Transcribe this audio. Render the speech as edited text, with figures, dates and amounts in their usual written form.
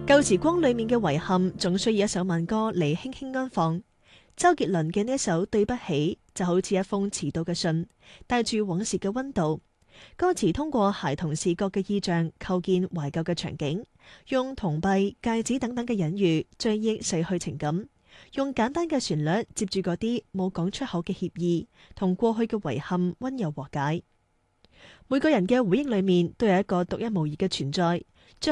舊時光裏面嘅遺憾，總需要一首慢歌嚟輕輕安放。周杰倫嘅呢一首對不起，就好似一封遲到嘅信，帶住往事嘅溫度。歌詞通過孩童視覺嘅意象，構建懷舊嘅場景，用銅幣、戒指等等嘅隱喻追憶逝去情感，用簡單嘅旋律接住嗰啲冇講出口嘅歉意，同過去嘅遺憾溫柔和解。每個人嘅回憶裏面都有一個獨一無二嘅存在。